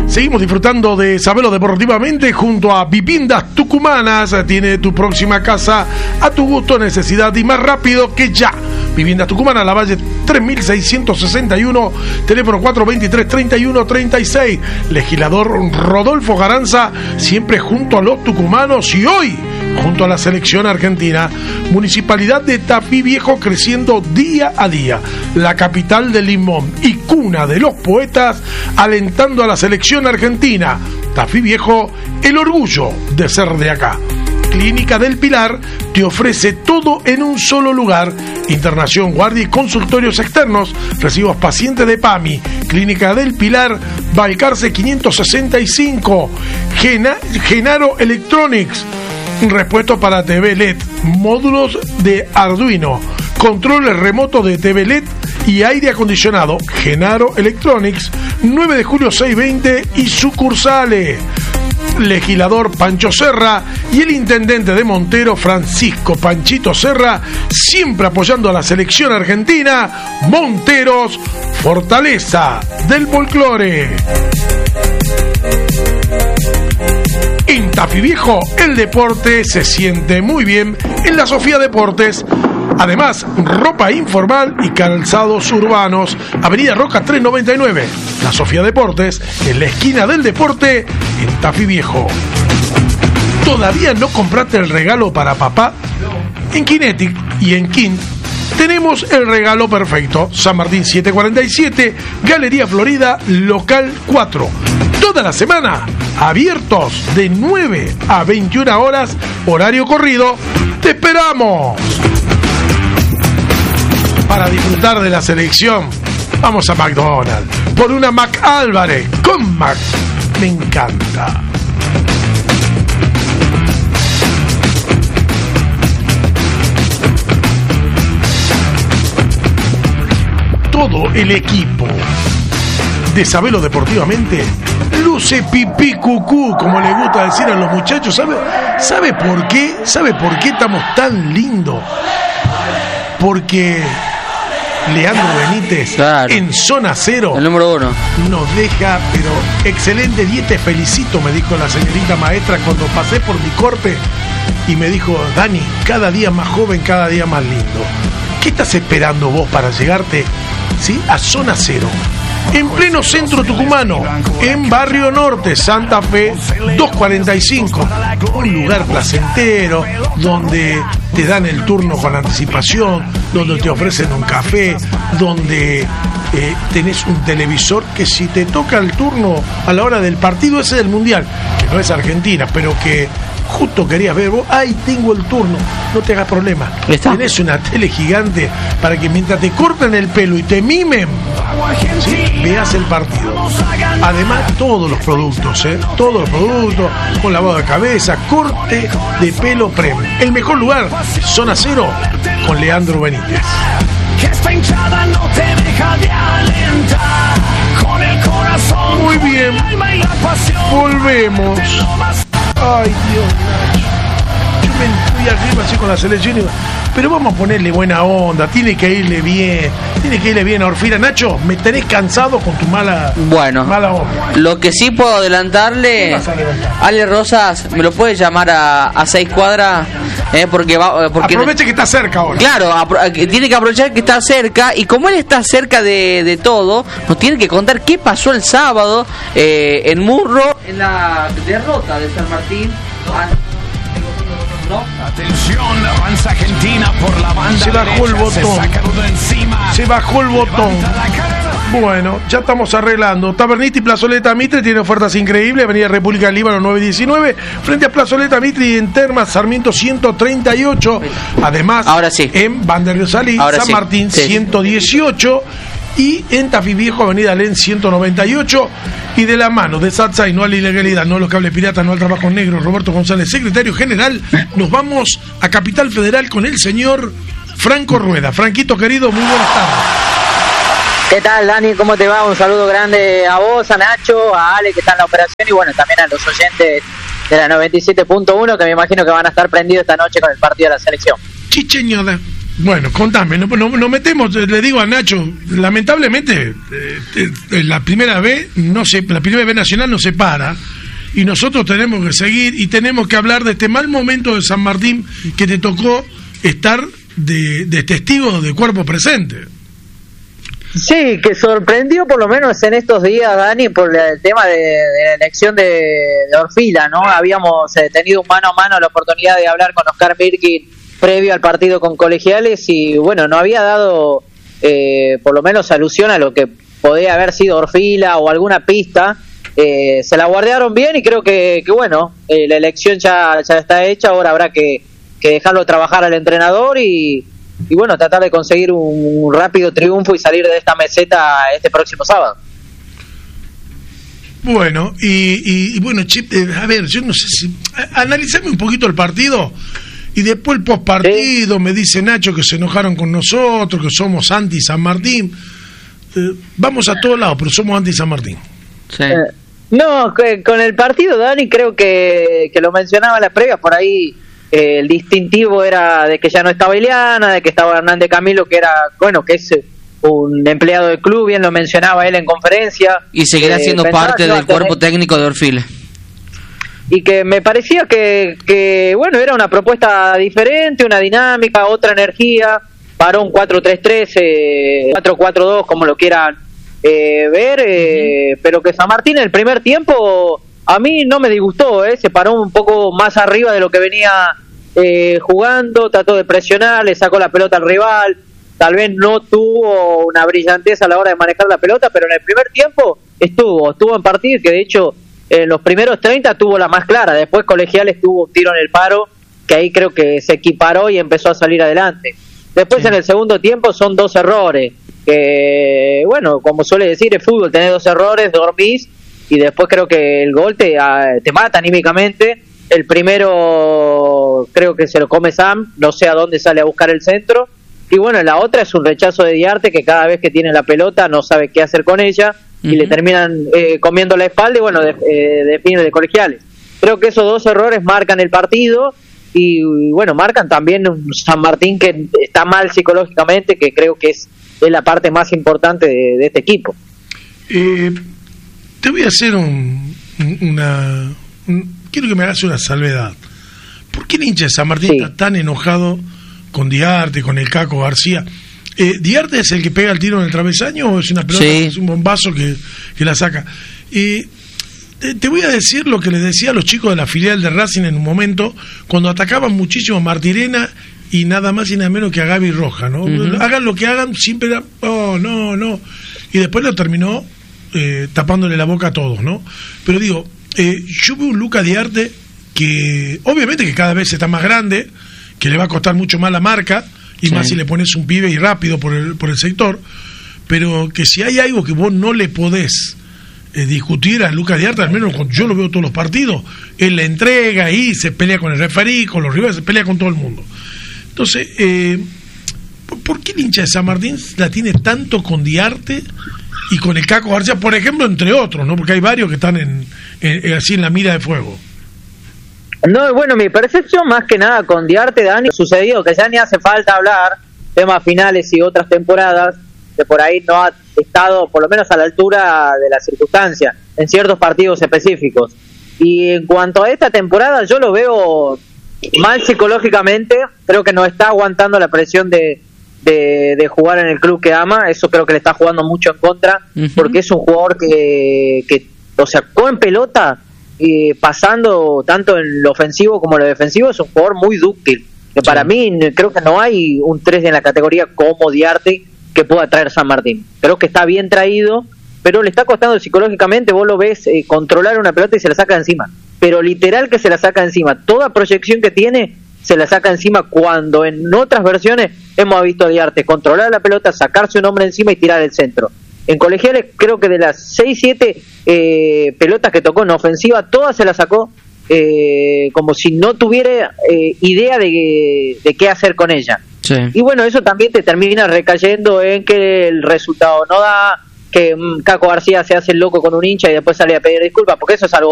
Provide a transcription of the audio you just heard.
Seguimos disfrutando de Sabelo Deportivamente junto a Viviendas Tucumanas. Tiene tu próxima casa a tu gusto, necesidad y más rápido que ya. Viviendas Tucumanas, La Valle 3661, teléfono 423-3136. Legislador Rodolfo Garanza, siempre junto a los tucumanos y hoy junto a la selección argentina. Municipalidad de Tafí Viejo creciendo día a día. La capital del limón y cuna de los poetas, alentando a la selección argentina. Tafí Viejo, el orgullo de ser de acá. Clínica del Pilar te ofrece todo en un solo lugar. Internación, guardia y consultorios externos. Recibos pacientes de PAMI. Clínica del Pilar, Balcarce 565. Genaro Electronics. Repuestos para TV LED. Módulos de Arduino. Controles remotos de TV LED y aire acondicionado. Genaro Electronics. 9 de julio 620 y sucursales. Legislador Pancho Serra y el intendente de Montero, Francisco Panchito Serra, siempre apoyando a la selección argentina. Monteros, fortaleza del folclore. En Tafí Viejo, el deporte se siente muy bien en la Sofía Deportes. Además, ropa informal y calzados urbanos. Avenida Roca 399. La Sofía Deportes, en la esquina del deporte, en Tafí Viejo. ¿Todavía no compraste el regalo para papá? En Kinetic y en Quint tenemos el regalo perfecto. San Martín 747, Galería Florida, local 4. Toda la semana, abiertos de 9 a 21 horas, horario corrido. ¡Te esperamos! Para disfrutar de la selección, vamos a McDonald's por una Mac Álvarez con Mac. Me encanta. Todo el equipo de Sabelo Deportivamente luce pipí cucú, como le gusta decir a los muchachos. ¿Sabe por qué? ¿Sabe por qué estamos tan lindos? Porque Leandro Benítez, claro, en Zona Cero, el número 1, nos deja, pero excelente día. Te felicito, me dijo la señorita maestra cuando pasé por mi corte y me dijo: Dani, cada día más joven, cada día más lindo. ¿Qué estás esperando vos para llegarte, ¿sí?, a Zona Cero? En pleno centro tucumano, en Barrio Norte, Santa Fe 245, un lugar placentero donde te dan el turno con anticipación, donde te ofrecen un café, donde tenés un televisor que si te toca el turno a la hora del partido ese del Mundial, que no es Argentina, pero que justo querías ver vos, ahí tengo el turno, no te hagas problema. Tenés una tele gigante para que mientras te corten el pelo y te mimen, ¿sí?, veas el partido. Además, todos los productos, con lavado de cabeza, corte de pelo premium. El mejor lugar, Zona Cero, con Leandro Benítez. Muy bien, volvemos. Ay, Dios, Nacho. Yo me fui arriba así con la selección, pero vamos a ponerle buena onda, tiene que irle bien a Orfila. Nacho, me tenés cansado con tu mala onda. Lo que sí puedo adelantarle, Ale Rosas, me lo puede llamar a 6 cuadras, porque aproveche que está cerca ahora. Claro, tiene que aprovechar que está cerca, y como él está cerca de todo, nos tiene que contar qué pasó el sábado en Murro, en la derrota de San Martín. ¿No? Atención, avanza Argentina por la banda. Se bajó el botón. Se bajó el botón. Bueno, ya estamos arreglando. Tabernista y Plazoleta Mitre tiene ofertas increíbles. Avenida República del Líbano 919, frente a Plazoleta Mitre, y en Termas Sarmiento 138. Además, ahora sí, en Banderio Salí, San sí, Martín 118. Y en Tafí Viejo, Avenida Alén 198. Y de la mano de Satsai, no a la ilegalidad, no a los cables piratas, no al trabajo negro, Roberto González, secretario general, nos vamos a Capital Federal con el señor Franco Rueda. Franquito querido, muy buenas tardes. ¿Qué tal, Dani? ¿Cómo te va? Un saludo grande a vos, a Nacho, a Ale, que está en la operación, y bueno, también a los oyentes de la 97.1, que me imagino que van a estar prendidos esta noche con el partido de la selección. Chicheñoda. Bueno, contame, nos metemos, le digo a Nacho, lamentablemente la primera B nacional no se para y nosotros tenemos que seguir y tenemos que hablar de este mal momento de San Martín que te tocó estar de testigo de cuerpo presente. Sí, que sorprendió por lo menos en estos días, Dani, por el tema de la elección de Orfila, ¿no? Habíamos tenido un mano a mano la oportunidad de hablar con Oscar Mirkin previo al partido con Colegiales y bueno, no había dado por lo menos alusión a lo que podía haber sido Orfila o alguna pista. Se la guardaron bien y creo que bueno, la elección ya está hecha, ahora habrá que dejarlo trabajar al entrenador y bueno, tratar de conseguir un rápido triunfo y salir de esta meseta este próximo sábado. Bueno, y bueno, a ver, yo no sé si... Analizame un poquito el partido y después el postpartido. ¿Sí? Me dice Nacho que se enojaron con nosotros, que somos anti-San Martín. Vamos a todos lados, pero somos anti-San Martín. Sí. No, con el partido, Dani, creo que lo mencionaba en las previas, por ahí el distintivo era de que ya no estaba Ileana, de que estaba Hernández Camilo, que era, bueno, que es un empleado del club, bien lo mencionaba él en conferencia. Y seguirá siendo parte del cuerpo técnico de Orfila. Y que me parecía que bueno, era una propuesta diferente, una dinámica, otra energía, para un 4-3-3, 4-4-2, como lo quieran ver, pero que San Martín en el primer tiempo a mí no me disgustó, se paró un poco más arriba de lo que venía jugando, trató de presionar, le sacó la pelota al rival, tal vez no tuvo una brillantez a la hora de manejar la pelota, pero en el primer tiempo estuvo en partido, que de hecho en los primeros 30 tuvo la más clara, después Colegiales tuvo un tiro en el paro, que ahí creo que se equiparó y empezó a salir adelante. Después en el segundo tiempo son 2 errores, que bueno, como suele decir el fútbol, tenés 2 errores, dormís, y después creo que el gol te mata anímicamente. El primero creo que se lo come Sam, no sé a dónde sale a buscar el centro, y bueno, la otra es un rechazo de Diarte, que cada vez que tiene la pelota no sabe qué hacer con ella, y le terminan comiendo la espalda, y bueno, define de Colegiales. Creo que esos 2 errores marcan el partido, y bueno, marcan también un San Martín que está mal psicológicamente, que creo que es la parte más importante de este equipo. Te voy a hacer quiero que me hagas una salvedad. ¿Por qué el hincha de San Martín está tan enojado con Diarte, con el Caco García? ¿Diarte es el que pega el tiro en el travesaño o es una pelota, es un bombazo que la saca? Te voy a decir lo que les decía a los chicos de la filial de Racing en un momento, cuando atacaban muchísimo a Martirena y nada más y nada menos que a Gaby Roja, ¿no? Hagan lo que hagan, siempre era, no. Y después lo terminó tapándole la boca a todos, ¿no? Pero digo, yo veo un Lucas Diarte que obviamente que cada vez está más grande, que le va a costar mucho más la marca, y más si le pones un pibe y rápido por el sector, pero que si hay algo que vos no le podés discutir a Lucas Diarte, al menos yo lo veo todos los partidos, él le entrega y se pelea con el referí, con los rivales, se pelea con todo el mundo. Entonces, ¿por qué el hincha de San Martín la tiene tanto con Diarte y con el Caco García, por ejemplo, entre otros, ¿no? Porque hay varios que están así en la mira de fuego. No, bueno, mi percepción más que nada con Diarte, Dani, sucedió que ya ni hace falta hablar temas finales y otras temporadas, que por ahí no ha estado, por lo menos a la altura de la circunstancia, en ciertos partidos específicos. Y en cuanto a esta temporada, yo lo veo mal psicológicamente, creo que no está aguantando la presión de jugar en el club que ama, eso creo que le está jugando mucho en contra, porque es un jugador que o sea, con pelota, pasando tanto en lo ofensivo como en lo defensivo, es un jugador muy dúctil, que para mí creo que no hay un 3 en la categoría como Diarte que pueda traer San Martín. Creo que está bien traído, pero le está costando psicológicamente. Vos lo ves controlar una pelota y se la saca encima, pero literal que se la saca encima, toda proyección que tiene se la saca encima, cuando en otras versiones hemos visto a Diarte controlar la pelota, sacarse un hombre encima y tirar el centro. En Colegiales creo que de las 6-7 pelotas que tocó en ofensiva, todas se las sacó como si no tuviera idea de qué hacer con ella. Sí. Y bueno, eso también te termina recayendo en que el resultado no da, que Caco García se hace el loco con un hincha y después sale a pedir disculpas, porque eso es algo